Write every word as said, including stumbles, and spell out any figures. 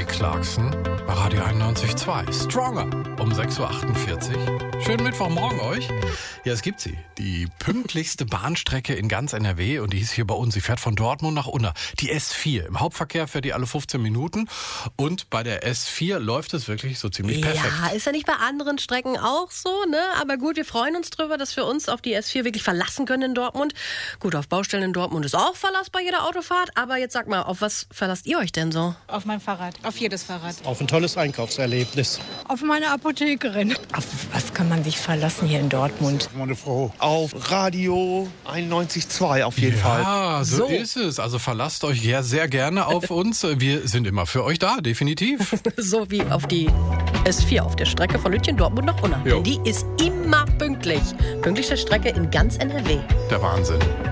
Clarkson bei Radio einundneunzig Komma zwei. Stronger um sechs Uhr achtundvierzig. Schönen Mittwochmorgen euch. Ja, es gibt sie. Die pünktlichste Bahnstrecke in ganz N R W und die ist hier bei uns. Sie fährt von Dortmund nach Unna. Die S vier. Im Hauptverkehr fährt die alle fünfzehn Minuten und bei der S vier läuft es wirklich so ziemlich perfekt. Ja, ist ja nicht bei anderen Strecken auch so, ne? Aber gut, wir freuen uns drüber, dass wir uns auf die S vier wirklich verlassen können in Dortmund. Gut, auf Baustellen in Dortmund ist auch Verlass bei jeder Autofahrt. Aber jetzt sag mal, auf was verlasst ihr euch denn so? Auf mein Fahrrad, auf jedes Fahrrad. Auf ein tolles Einkaufserlebnis. Auf meine Apothekerin. Auf was kann man sich verlassen hier in Dortmund? Meine Frau. Auf Radio einundneunzig Komma zwei auf jeden ja, Fall. Ja, so, so ist es. Also verlasst euch ja sehr gerne auf uns. Wir sind immer für euch da, definitiv. So wie auf die S vier auf der Strecke von Lütchen, Dortmund nach Unna. Jo. Denn die ist immer pünktlich. Pünktlichste Strecke in ganz N R W. Der Wahnsinn.